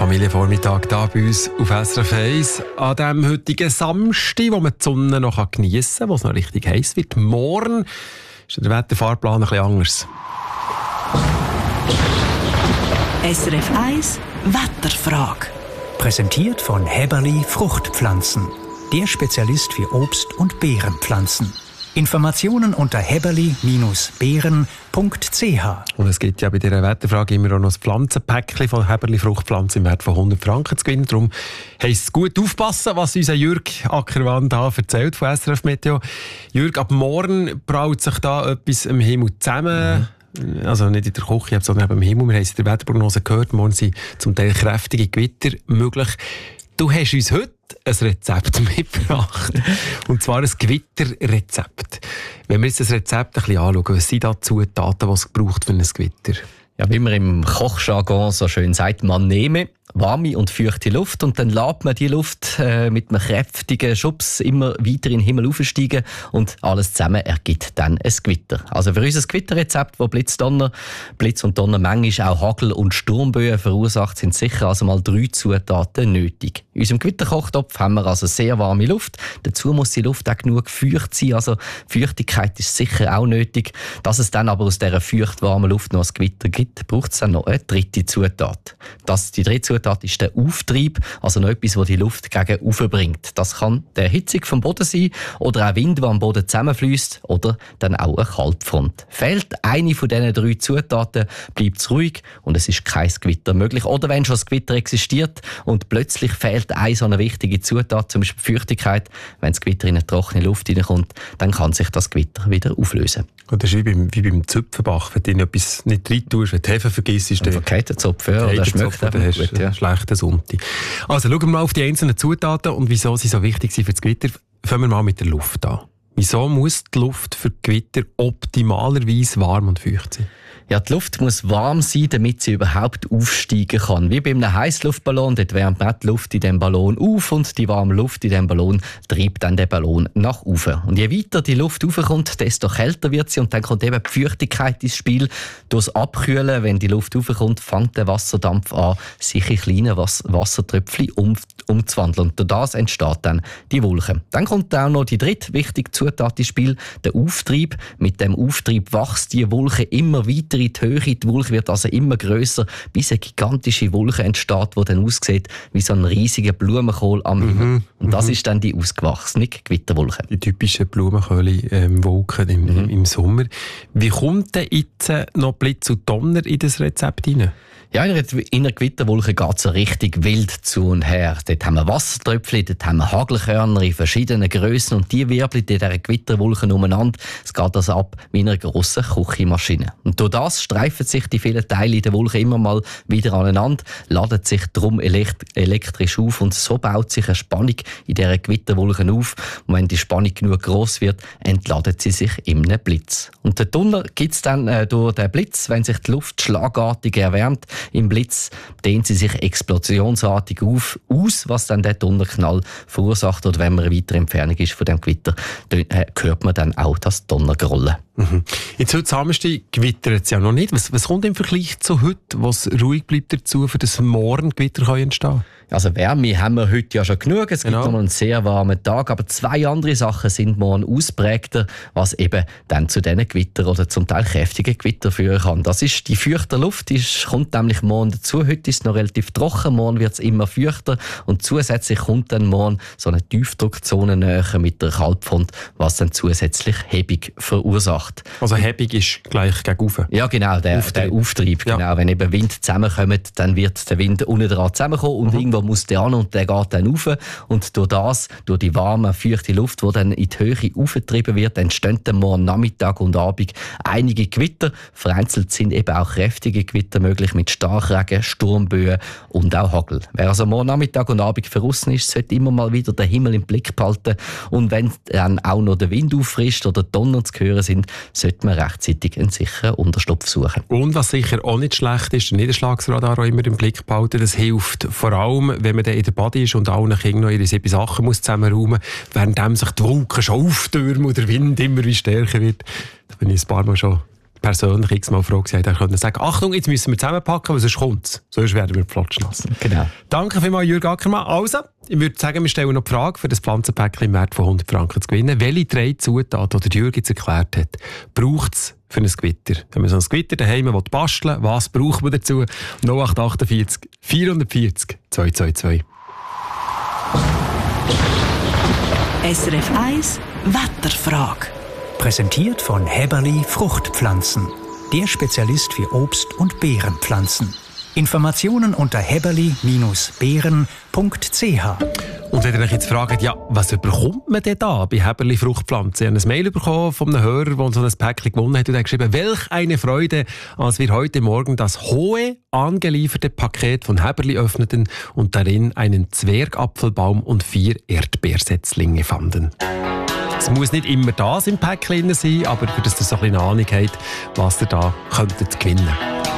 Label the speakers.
Speaker 1: Familienvormittag hier bei uns auf SRF 1. An diesem heutigen Samstag, wo man die Sonne noch geniessen kann, wo es noch richtig heiß wird. Morgen ist der Wetterfahrplan ein bisschen anders.
Speaker 2: SRF 1 Wetterfrage.
Speaker 3: Präsentiert von Häberli Fruchtpflanzen. Der Spezialist für Obst- und Beerenpflanzen. Informationen unter häberli-beeren.ch.
Speaker 1: Und es gibt ja bei dieser Wetterfrage immer auch noch ein Pflanzenpäckchen von Häberli Fruchtpflanzen im Wert von 100 Franken zu gewinnen. Darum heisst es gut aufpassen, was unser Jürg Ackermann da erzählt von SRF Meteo. Jürg, ab morgen braut sich da etwas im Himmel zusammen. Also nicht in der Küche, sondern eben im Himmel. Wir haben es in der Wetterprognose gehört, morgen sind zum Teil kräftige Gewitter möglich. Du hast uns heute ein Rezept mitgebracht. Und zwar ein Gewitterrezept. Wenn wir jetzt das Rezept ein bisschen anschauen, was sind da Zutaten, die es braucht für ein Gewitter?
Speaker 4: Ja, wie man im Kochjargon so schön sagt, man nehme warme und feuchte Luft und dann lässt man die Luft mit einem kräftigen Schubs immer weiter in den Himmel aufsteigen und alles zusammen ergibt dann ein Gewitter. Also für unser Gewitterrezept, wo Blitz und Donner manchmal auch Hagel und Sturmböen verursacht, sind sicher also mal 3 Zutaten nötig. In unserem Gewitterkochtopf haben wir also sehr warme Luft. Dazu muss die Luft auch genug feucht sein, also Feuchtigkeit ist sicher auch nötig. Dass es dann aber aus dieser feucht-warmen Luft noch ein Gewitter gibt, braucht es dann noch eine dritte Zutat. Die dritte Zutat ist der Auftrieb, also noch etwas, das die Luft gegen oben bringt. Das kann die Erhitzung vom Boden sein oder auch Wind, der am Boden zusammenfließt oder dann auch eine Kaltfront. Fehlt eine von diesen 3 Zutaten, bleibt es ruhig und es ist kein Gewitter möglich. Oder wenn schon das Gewitter existiert und plötzlich fehlt eine so eine wichtige Zutat, zum Beispiel Feuchtigkeit, wenn das Gewitter in eine trockene Luft hineinkommt, dann kann sich das Gewitter wieder auflösen.
Speaker 1: Und das ist wie beim Zupfenbach, wenn du etwas nicht rein tust, wenn du Hefe vergisst,
Speaker 4: dann vergeht der Zopf, ja, der schmeckt
Speaker 1: dann hast du einen schlechten Sonntag. Also schauen wir mal auf die einzelnen Zutaten und wieso sie so wichtig sind für das Gewitter. Fangen wir mal mit der Luft an. Wieso muss die Luft für Gewitter optimalerweise warm und feucht sein?
Speaker 4: Ja, die Luft muss warm sein, damit sie überhaupt aufsteigen kann. Wie bei einem Heissluftballon, dort wärmt man die Luft in dem Ballon auf und die warme Luft in dem Ballon treibt dann den Ballon nach oben. Und je weiter die Luft raufkommt, desto kälter wird sie und dann kommt eben die Feuchtigkeit ins Spiel. Durchs Abkühlen, wenn die Luft raufkommt, fängt der Wasserdampf an, sich in kleine Wassertröpfchen umzuwandeln. Und durch das entsteht dann die Wolke. Dann kommt auch noch die dritte wichtige Zutat ins Spiel, der Auftrieb. Mit dem Auftrieb wächst die Wolke immer weiter in die Höhe. Die Wolke wird also immer grösser, bis eine gigantische Wolke entsteht, die dann aussieht wie so ein riesiger Blumenkohl am Himmel. Und das ist dann die ausgewachsene Gewitterwolke.
Speaker 1: Die typischen Blumenkohl-Wolken im Sommer. Wie kommt denn jetzt noch Blitz und Donner in das Rezept hinein?
Speaker 4: Ja, in einer Gewitterwolke geht es so richtig wild zu und her. Dort haben wir Wassertröpfchen, dort haben wir Hagelkörner in verschiedenen Grössen und die wirbeln in dieser Gewitterwolke umeinander. Es geht also ab wie in einer grossen Küchenmaschine. Und durch das streifen sich die vielen Teile in der Wolke immer mal wieder aneinander, laden sich darum elektrisch auf und so baut sich eine Spannung in dieser Gewitterwolke auf. Und wenn die Spannung genug gross wird, entladet sie sich in einem Blitz. Und den Donner gibt es dann durch den Blitz, wenn sich die Luft schlagartig erwärmt. Im Blitz dehnt sie sich explosionsartig aus, was dann der Donnerknall verursacht. Oder wenn man eine weitere Entfernung ist von dem Gewitter, hört man dann auch das Donnergrollen.
Speaker 1: Jetzt heute Samstag gewittert es ja noch nicht. Was kommt im Vergleich zu heute, was ruhig bleibt dazu, für das morgen Gewitter entstehen kann?
Speaker 4: Also Wärme haben wir heute ja schon genug. Es gibt noch einen sehr warmen Tag. Aber 2 andere Sachen sind morgen ausprägter, was eben dann zu diesen Gewitter oder zum Teil kräftigen Gewitter führen kann. Das ist die feuchte Luft, die kommt nämlich morgen dazu. Heute ist es noch relativ trocken, morgen wird es immer feuchter. Und zusätzlich kommt dann morgen so eine Tiefdruckzone näher mit der Kaltfront, was dann zusätzlich Hebung verursacht.
Speaker 1: Also Hebung ist gleich gegen oben?
Speaker 4: Ja, genau, der Auftrieb.
Speaker 1: Ja.
Speaker 4: Genau. Wenn eben Wind zusammenkommt, dann wird der Wind unten dran zusammenkommen und irgendwo muss der an und der geht dann rauf. Und durch die warme, feuchte Luft, die dann in die Höhe aufgetrieben wird, entstehen dann morgen Nachmittag und Abend einige Gewitter. Vereinzelt sind eben auch kräftige Gewitter möglich mit Starkregen, Sturmböen und auch Hagel. Wer also morgen Nachmittag und Abend verrissen ist, sollte immer mal wieder den Himmel im Blick behalten. Und wenn dann auch noch der Wind auffrischt oder Donner zu hören sind, sollte man rechtzeitig einen sicheren Unterschlupf suchen.
Speaker 1: Und was sicher auch nicht schlecht ist, der Niederschlagsradar auch immer im Blick behalten. Das hilft vor allem, wenn man dann in der Body ist und allen Kindern noch ihre 7 Sachen muss zusammenräumen muss, während sich die Wolken schon auftürmen und der Wind immer wie stärker wird. Da bin ich ein paar Mal schon persönlich x-mal froh gewesen, er konnte sagen, Achtung, jetzt müssen wir zusammenpacken, weil sonst kommt es. Sonst werden wir flotschnass.
Speaker 4: Genau.
Speaker 1: Danke vielmals, Jürg Ackermann. Also, ich würde sagen, wir stellen noch die Frage, für das Pflanzenpäckchen im Wert von 100 Franken zu gewinnen. Welche 3 Zutaten, die Jürg jetzt erklärt hat, braucht es für ein Gewitter? Wenn man so ein Gewitter daheim basteln will, was braucht man dazu? 0848 440 222.
Speaker 2: SRF 1 Wetterfrage.
Speaker 3: Präsentiert von Häberli Fruchtpflanzen. Der Spezialist für Obst- und Beerenpflanzen. Informationen unter häberli-beeren.ch.
Speaker 1: Und wenn ihr euch jetzt fragt, ja, was bekommt man denn da bei Häberli Fruchtpflanzen? Ich habe ein Mail bekommen von einem Hörer, der so ein Päckchen gewonnen hat und hat geschrieben, welch eine Freude, als wir heute Morgen das hohe, angelieferte Paket von Häberli öffneten und darin einen Zwergapfelbaum und 4 Erdbeersetzlinge fanden. Es muss nicht immer das im Päckchen sein, aber für das ihr so ein bisschen eine Ahnung habt, was ihr da könntet gewinnen.